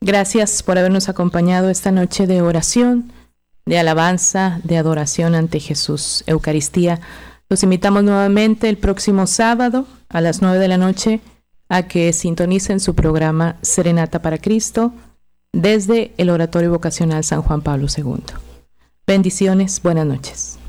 Gracias por habernos acompañado esta noche de oración, de alabanza, de adoración ante Jesús, Eucaristía. Los invitamos nuevamente el próximo sábado a las 9 de la noche a que sintonicen su programa Serenata para Cristo desde el Oratorio Vocacional San Juan Pablo II. Bendiciones, buenas noches.